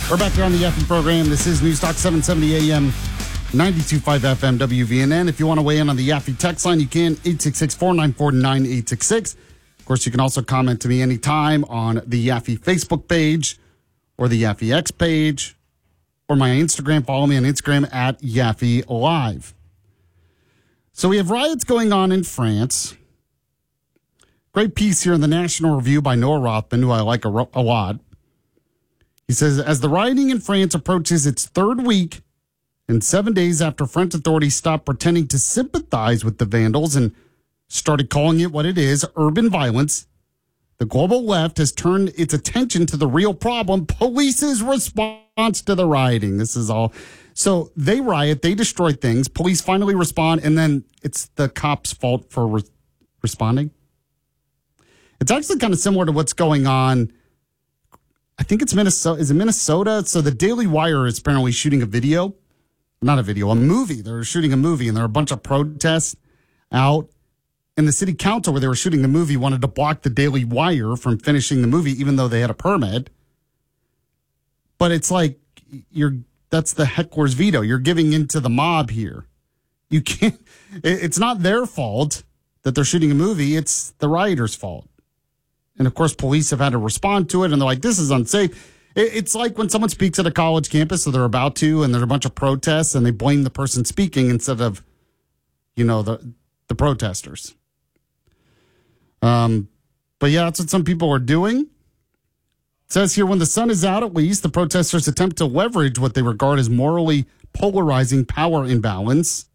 We're back here on the Yaffe program. This is News Talk 770 AM, 92.5 FM WVNN. If you want to weigh in on the Yaffe text line, you can, 866-494-9866. Of course, you can also comment to me anytime on the Yaffe Facebook page or the Yaffe X page or my Instagram. Follow me on Instagram at Yaffe Live. So we have riots going on in France. Great piece here in the National Review by Noah Rothman, who I like a lot. He says, as the rioting in France approaches its third week and 7 days after French authorities stopped pretending to sympathize with the vandals and started calling it what it is, urban violence, the global left has turned its attention to the real problem, police's response to the rioting. This is all. So they riot, they destroy things, police finally respond, and then it's the cops' fault for responding. It's actually kind of similar to what's going on. I think it's Minnesota. Is it Minnesota? So the Daily Wire is apparently shooting a video. Not a video, a movie. They're shooting a movie, and there are a bunch of protests out. And the city council where they were shooting the movie wanted to block the Daily Wire from finishing the movie, even though they had a permit. But it's like, that's the heckler's veto. You're giving into the mob here. You can't, it's not their fault that they're shooting a movie. It's the rioters' fault. And, of course, police have had to respond to it, and they're like, this is unsafe. It's like when someone speaks at a college campus, or they're about to, and there's a bunch of protests, and they blame the person speaking instead of, the protesters. But, yeah, that's what some people are doing. It says here, when the sun is out, at least, the protesters attempt to leverage what they regard as morally polarizing power imbalance